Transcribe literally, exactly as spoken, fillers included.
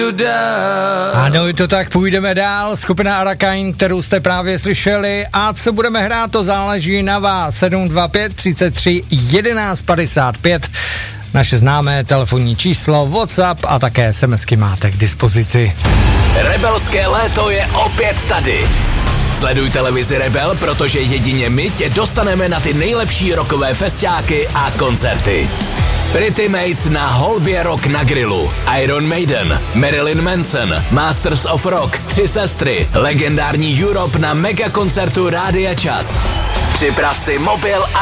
Ano, je to tak, půjdeme dál. Skupina Arakain, kterou jste právě slyšeli. A co budeme hrát, to záleží na vás. sedm dva pět třicet tři jedenáct padesát pět. Naše známé telefonní číslo, WhatsApp a také SMSky máte k dispozici. Rebelské léto je opět tady. Sleduj televizi Rebel, protože jedině my tě dostaneme na ty nejlepší rockové festiáky a koncerty. Pretty Mates na Holbě Rock na grilu, Iron Maiden, Marilyn Manson, Masters of Rock, Tři sestry, legendární Europe na megakoncertu Rádia Čas. Připrav si mobil a